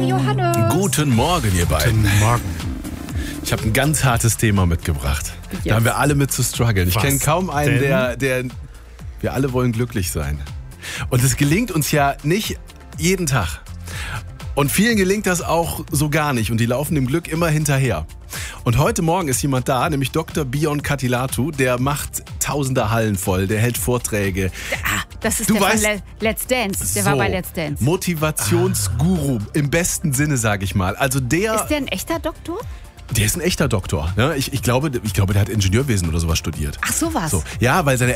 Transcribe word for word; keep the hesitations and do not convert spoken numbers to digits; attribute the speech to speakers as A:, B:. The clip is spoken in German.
A: Morgen, Johannes.
B: Guten Morgen, ihr beiden.
C: Guten Morgen.
B: Ich habe ein ganz hartes Thema mitgebracht.
A: Jetzt.
B: Da haben wir alle mit zu strugglen. Ich
C: Was
B: kenne kaum einen,
C: denn?
B: der, der... Wir alle wollen glücklich sein. Und es gelingt uns ja nicht jeden Tag. Und vielen gelingt das auch so gar nicht. Und die laufen dem Glück immer hinterher. Und heute Morgen ist jemand da, nämlich Doktor Bion Katilatu. Der macht tausende Hallen voll, der hält Vorträge.
A: Ah, das ist
B: Du
A: der
B: weißt-
A: von Le Let's Dance. Der
B: So,
A: war bei Let's Dance.
B: Motivationsguru im besten Sinne, sage ich mal. Also der,
A: Ist der ein echter Doktor?
B: der ist ein echter Doktor. Ja, ich, ich, glaube, ich glaube, der hat Ingenieurwesen oder sowas studiert.
A: Ach, sowas.
B: So, ja, weil seine